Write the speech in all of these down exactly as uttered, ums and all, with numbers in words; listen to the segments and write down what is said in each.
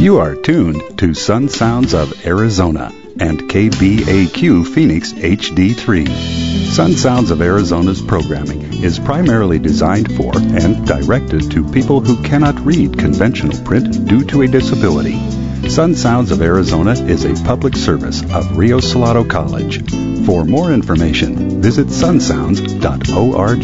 You are tuned to Sun Sounds of Arizona and K B A Q Phoenix H D three. Sun Sounds of Arizona's programming is primarily designed for and directed to people who cannot read conventional print due to a disability. Sun Sounds of Arizona is a public service of Rio Salado College. For more information, visit sun sounds dot org.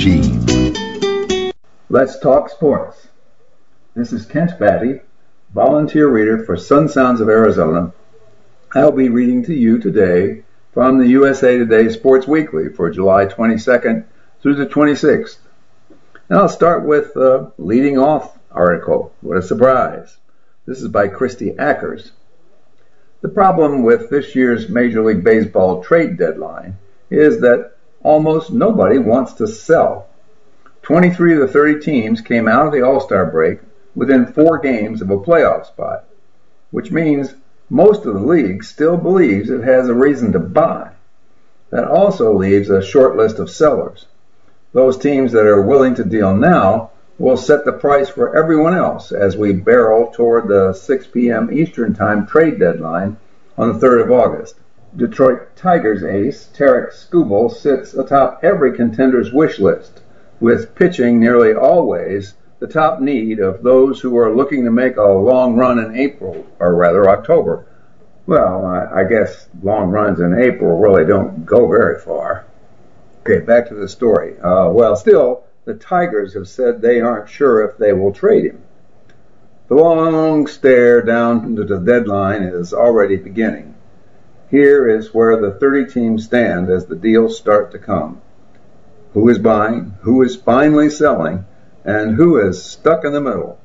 Let's talk sports. This is Kent Batty, volunteer reader for Sun Sounds of Arizona. I'll be reading to you today from the U S A Today Sports Weekly for July twenty-second through the twenty-sixth. And I'll start with the leading off article. What a surprise. This is by Christy Ackers. The problem with this year's Major League Baseball trade deadline is that almost nobody wants to sell. twenty-three of the thirty teams came out of the All-Star break within four games of a playoff spot, which means most of the league still believes it has a reason to buy. That also leaves a short list of sellers. Those teams that are willing to deal now will set the price for everyone else as we barrel toward the six p.m. Eastern Time trade deadline on the third of August. Detroit Tigers ace Tarik Skubal sits atop every contender's wish list, with pitching nearly always the top need of those who are looking to make a long run in April, or rather October. Well, I, I guess long runs in April really don't go very far. Okay, back to the story. Uh, well, still, the Tigers have said they aren't sure if they will trade him. The long stare down to the deadline is already beginning. Here is where the thirty teams stand as the deals start to come. Who is buying, who is finally selling, and who is stuck in the middle?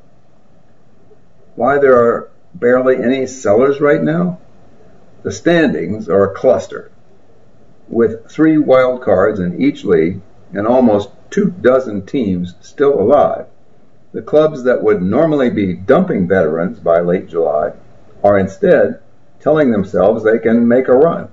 Why there are barely any sellers right now? The standings are a cluster, with three wild cards in each league and almost two dozen teams still alive. The clubs that would normally be dumping veterans by late July are instead telling themselves they can make a run.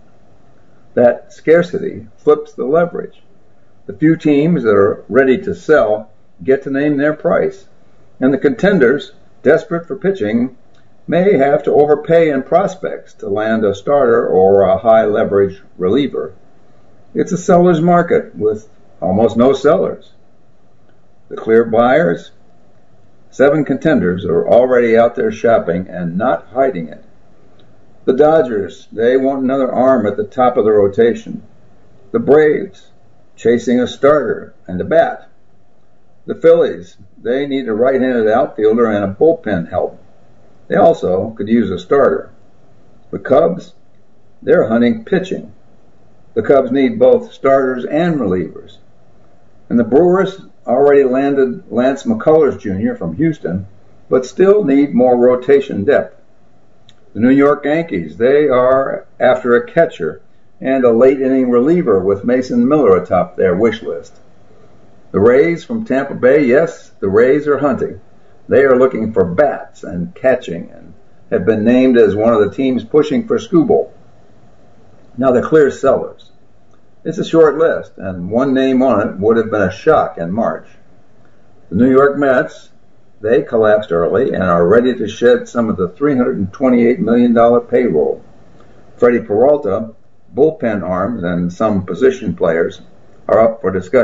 That scarcity flips the leverage. The few teams that are ready to sell get to name their price, and the contenders, desperate for pitching, may have to overpay in prospects to land a starter or a high-leverage reliever. It's a seller's market with almost no sellers. The clear buyers? Seven contenders are already out there shopping and not hiding it. The Dodgers, they want another arm at the top of the rotation. The Braves, chasing a starter and a bat. The Phillies, they need a right-handed outfielder and a bullpen help. They also could use a starter. The Cubs, they're hunting pitching. The Cubs need both starters and relievers. And the Brewers already landed Lance McCullers Junior from Houston, but still need more rotation depth. The New York Yankees, they are after a catcher and a late-inning reliever with Mason Miller atop their wish list. The Rays from Tampa Bay, yes, the Rays are hunting. They are looking for bats and catching and have been named as one of the teams pushing for Skubal. Now the clear sellers. It's a short list, and one name on it would have been a shock in March. The New York Mets, they collapsed early and are ready to shed some of the three hundred twenty-eight million dollars payroll. Freddie Peralta, bullpen arms, and some position players are up for discussion.